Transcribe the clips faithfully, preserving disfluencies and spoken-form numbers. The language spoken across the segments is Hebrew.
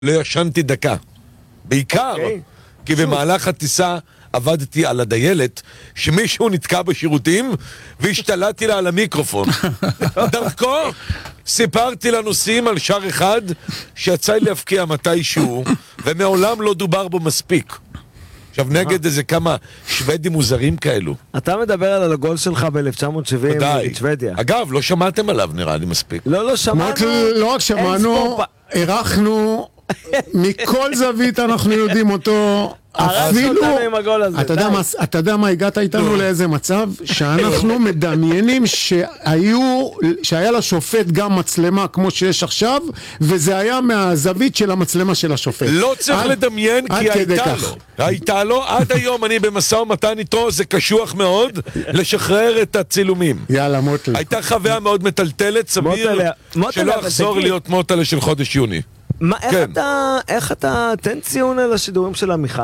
לא ישנתי דקה. בעיקר, okay. כי במהלך הטיסה עבדתי על הדיילת, שמישהו נתקע בשירותים, והשתלטתי לה על המיקרופון. דרכו, סיפרתי לנוסעים על שער אחד, שיצא לי להפקיע מתישהו, ומעולם לא דובר בו מספיק. עכשיו נגד איזה כמה שוודים מוזרים כאלו. אתה מדבר על הגול שלך ב-אלף תשע מאות שבעים בשוודיה. אגב, לא שמעתם עליו נראה לי מספיק. לא, לא שמענו. לא רק שמענו, ערכנו, מכל זווית אנחנו יודעים אותו. אפילו, אתה יודע מה, אתה יודע מה, הגעת איתנו לאיזה מצב שאנחנו מדמיינים שהיו, שהיה לשופט גם מצלמה כמו שיש עכשיו, וזה היה מהזווית של המצלמה של השופט. לא צריך לדמיין, כי הייתה לו. הייתה לו, עד היום אני במשא ומתן איתו, זה קשוח מאוד, לשחרר את הצילומים. יאללה, מוטלה. הייתה חוויה מאוד מטלטלת, סביר, שלא אחזור להיות מוטלה של חודש יוני. מה, איך אתה, איך אתה, תן ציון על השידורים של עמיחי?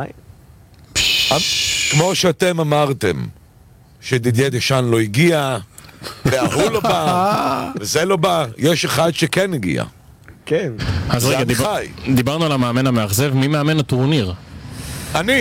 כמו שאתם אמרתם, שדידיה דשאן לא הגיע, והוא לא בא, וזה לא בא, יש אחד שכן הגיע. כן. אז רגע, דיברנו על המאמן המאכזב, מי מאמן הטורניר? אני.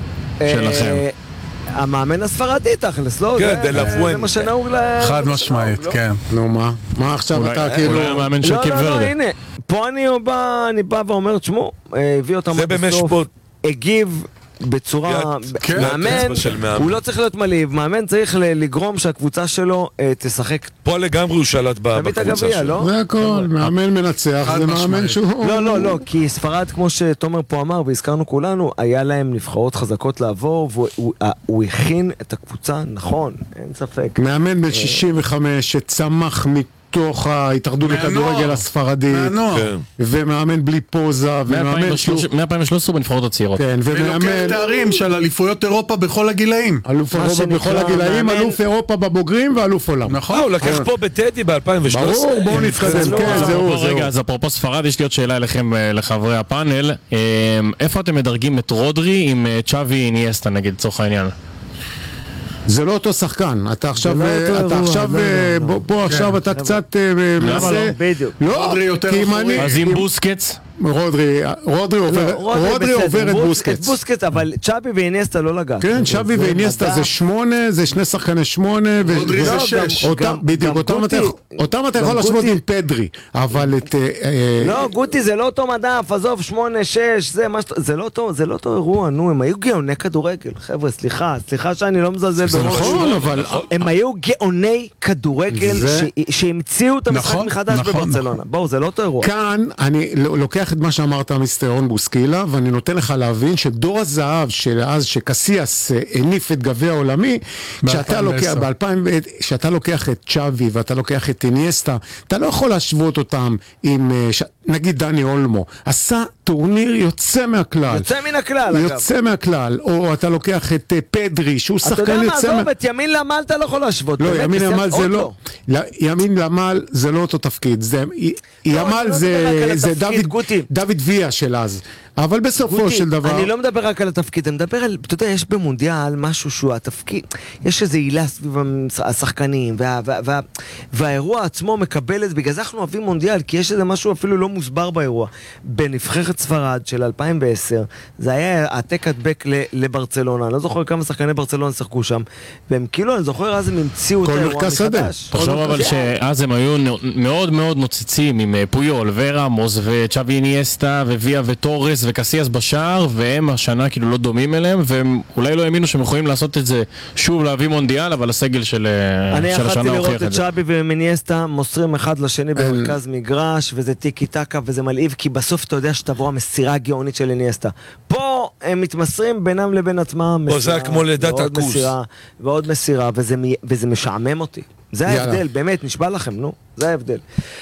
שלכם. המאמן הספרדי תכלס, לא? כן, דלפואנטה. זה מה שנהוג ל... חד משמעית, כן. נו מה? מה עכשיו אתה כאילו... אולי המאמן של קייב ורדה. לא, לא, הנה. פה אני בא ואומר, תשמעו, הביא אותם בסוף, הגיב בצורה... מאמן, הוא לא צריך להיות מליב, מאמן צריך לגרום שהקבוצה שלו תשחק... פה לגמרי הוא שלט בקבוצה שלו. זה הכל, מאמן מנצח, זה מאמן שהוא... לא, לא, לא, כי ספרד, כמו שתומר פה אמר, והזכרנו כולנו, היה להם נבחרות חזקות לעבור, והוא הכין את הקבוצה, נכון, אין ספק. מאמן בן שישים וחמש שצמח מ... תוך ההתאחדות לכדורגל הספרדי, ומאמן בלי פוזה, מ-אלפיים ושלוש עשרה בנבחרות הצעירות. ולוקח תארים של אליפויות אירופה בכל הגילאים. אלוף אירופה בכל הגילאים, אלוף אירופה בבוגרים ואלוף עולם. נכון, הוא לקח פה בטדי ב-אלפיים ושלוש עשרה. ברור, בואו נתקדם, כן, זהו. רגע, אז אפרופו ספרד, יש לי עוד שאלה אליכם, לחברי הפאנל. איפה אתם מדרגים את רודרי עם צ'אבי אינייסטה, נגיד, לצורך העניין? זה לא אותו שחקן, אתה עכשיו, אתה עכשיו, פה עכשיו אתה קצת מנסה, לא, כי אם אני... אז עם בוסקץ? רודרי, רודרי עובר את בוסקץ. את בוסקץ, אבל צ'אבי ואינייסטה לא לגעת. כן, צ'אבי ואינייסטה זה שמונה, זה שני שחקני שמונה. רודרי זה שש. בדיוק, אותם אתה יכול להשוות עם פדרי, אבל את... לא, גוטי זה לא אותו מדף, עזוב, שמונה, שש, זה לא אותו אירוע, נו, הם היו גאוני כדורגל, חבר'ה, סליחה, סליחה שאני לא מזלזל נכון, אבל... הם היו גאוני כדורגל שהמציאו את המשחק מחדש בברצלונה. בואו, זה לא אותו אירוע. כאן אני לוקח את מה שאמרת מיסטר און בוסקילה, ואני נותן לך להבין שדור הזהב של אז שקסיאס הניף את גביע העולמי, כשאתה לוקח ב-אלפיים, כשאתה לוקח את צ'אבי ואתה לוקח את אינייסטה, אתה לא יכול להשוות אותם עם, נגיד דני אולמו, עשה טורניר יוצא מהכלל. יוצא מן הכלל, אגב. יוצא מהכלל, או אתה לוקח את פדרי, שהוא שחקן יוצא... אתה יודע מה, עזוב, את ימין למל אתה לא יכול להשוות. לא, ימין למל זה לא... ימין למל זה לא אותו תפקיד. ימל זה דוד ויה של אז. אבל בסופו של דבר... אני לא מדבר רק על התפקיד, אני מדבר על... אתה יודע, יש במונדיאל משהו שהוא התפקיד... יש איזו עילה סביב השחקנים, והאירוע עצמו מקבל את... בגלל זה אנחנו אוהבים מונדיאל, כי יש איזה משהו אפילו לא מוסבר באירוע. בנבחרת ספרד של אלפיים ועשר, זה היה העתק הדבק לברצלונה. אני לא זוכר כמה שחקני ברצלונה שחקו שם, והם כאילו, אני זוכר, אז הם המציאו את האירוע מחדש. תחשוב אבל שאז הם היו מאוד מאוד נוצצים עם פויול ורמוס וצ'אבי אינייסטה וויה וטורס וקסיאס בשער, והם השנה כאילו לא דומים אליהם, והם אולי לא האמינו שהם יכולים לעשות את זה שוב להביא מונדיאל, אבל הסגל של השנה הוכיח את זה. אני יכולתי לראות את צ'אבי ואינייסטה מוסרים אחד לשני במרכז מגרש, וזה טיקי טקה וזה מלהיב, כי בסוף אתה יודע שתבוא המסירה הגאונית של אינייסטה. פה הם מתמסרים בינם לבין עצמם, פה זה כמו לידת הכוס. ועוד מסירה, וזה, וזה משעמם אותי. זה ההבדל, באמת, נשבע לכם, נו, זה ההבדל.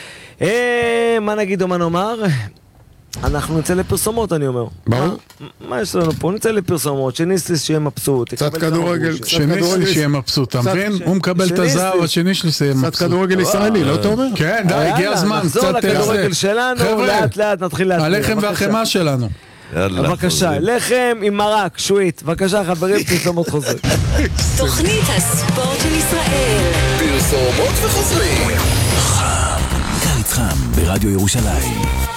אה, מה נגיד או מה נאמר? אנחנו נצא לפרסומות, אני אומר. ברור. מה יש לנו פה? נצא לפרסומות, שניסליס שיהיה מבסוט. קצת כדורגל, שניסליס שיהיה מבסוט, אתה מבין? הוא מקבל את הזהב, השניסליס שיהיה מבסוט. קצת כדורגל ישראלי, לא אתה אומר? כן, די, הגיע הזמן. נחזור לכדורגל שלנו, לאט לאט נתחיל להתחיל. הלחם והחמה שלנו. בבקשה, לחם עם מרק, שווית. בבקשה, חברים, פרסומות חוזרים. תוכנית הספורט של ישראל. פרסומות וחוזרים. קיץ חם ברדיו ירושלים.